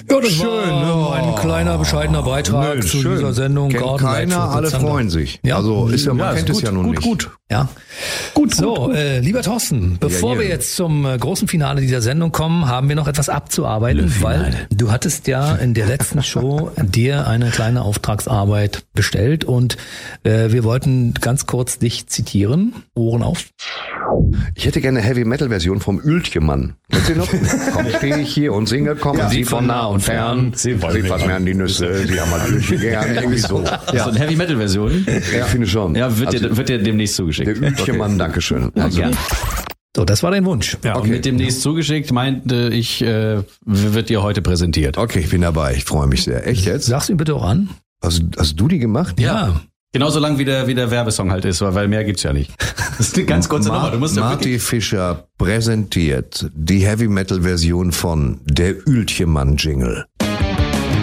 Ja, das Schön, war ein kleiner, bescheidener Beitrag zu schön. dieser Sendung. Kennt Garten keiner, Light alle Zander. freuen sich. Ja. Also ist ja, man Ja, kennt ist es ja nun nicht. Gut. Ja. Gut. Lieber Thorsten, bevor hier. wir jetzt zum großen Finale dieser Sendung kommen, haben wir noch etwas abzuarbeiten, weil du hattest ja in der letzten Show dir eine kleine Auftragsarbeit bestellt und wir wollten ganz kurz dich zitieren. Ohren auf. Ich hätte gerne eine Heavy-Metal-Version vom Ültjemann. Kennst du noch? Komm, stehe ich hier und singe, kommen Sie von nah und fern. Sie was mehr an die Nüsse, Sie haben halt Ültje gern. Irgendwie so. So eine Heavy-Metal-Version? Ich finde schon. Ja, wird Also, dir demnächst zugeschickt. der Ültjemann, dankeschön. Also, Gern. So, das war dein Wunsch. Ja, und mit demnächst zugeschickt meinte ich, wird dir heute präsentiert. okay, ich bin dabei. Ich freue mich sehr. Echt jetzt? Sag's ihm bitte auch an. Hast du die gemacht? Ja. Genauso lang wie der Werbesong halt ist, weil mehr gibt's ja nicht. Das ist eine ganz kurze Nummer. Du musst ja Marty wirklich Fischer präsentiert die Heavy-Metal-Version von Der Ültjemann-Jingle.